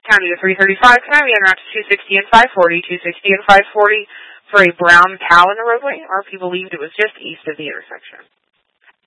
County to 335, County en route to 260 and 540, 260 and 540 for a brown cow in the roadway. RP believed it was just east of the intersection.